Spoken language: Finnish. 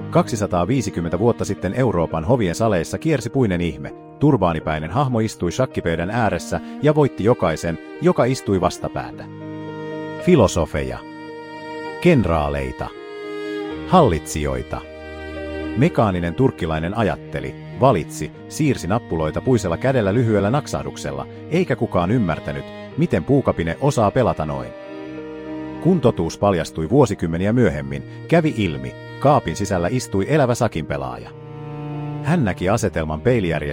250 vuotta sitten Euroopan hovien saleissa kiersi puinen ihme. Turbaanipäinen hahmo istui shakkipöydän ääressä ja voitti jokaisen, joka istui vastapäätä. Filosofeja, kenraaleita, hallitsijoita. Mekaaninen turkkilainen ajatteli, valitsi, siirsi nappuloita puisella kädellä lyhyellä naksahduksella, eikä kukaan ymmärtänyt, miten puukapine osaa pelata noin. Kun totuus paljastui vuosikymmeniä myöhemmin, kävi ilmi, kaapin sisällä istui elävä sakinpelaaja. Hän näki asetelman peilijärjestelmästä